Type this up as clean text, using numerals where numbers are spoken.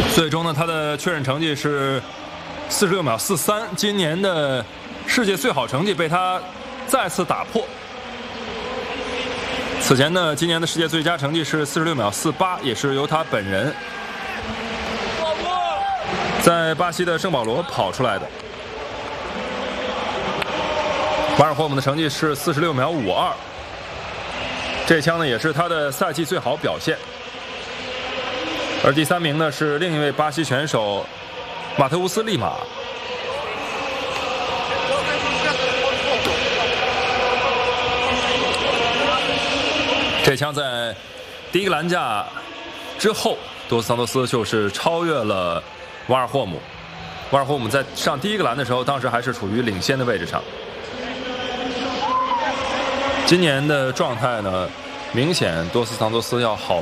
最终呢，他的确认成绩是46秒43，今年的世界最好成绩被他再次打破。此前呢，今年的世界最佳成绩是46秒48，也是由他本人在巴西的圣保罗跑出来的。瓦尔霍姆的成绩是46秒52，这枪呢也是他的赛季最好表现。而第3名呢是另一位巴西选手马特乌斯·利马。这枪在第一个栏架之后，多斯桑托斯就是超越了瓦尔霍姆。瓦尔霍姆在上第一个栏的时候，当时还是处于领先的位置上。今年的状态呢，明显多斯桑托斯要好。